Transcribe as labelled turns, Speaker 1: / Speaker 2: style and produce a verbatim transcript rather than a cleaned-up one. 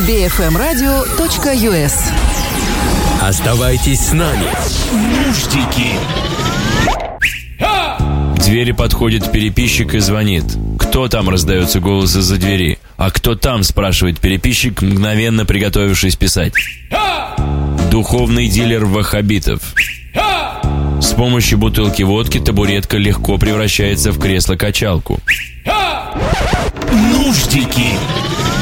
Speaker 1: би эф эм радио точка ю эс.
Speaker 2: Оставайтесь с нами. Нуждики.
Speaker 3: К двери подходит переписчик и звонит. «Кто там?» — раздается голос из-за двери. «А кто там?» — спрашивает переписчик, мгновенно приготовившись писать. Духовный дилер ваххабитов. С помощью бутылки водки табуретка легко превращается в кресло-качалку.
Speaker 2: Нуждики.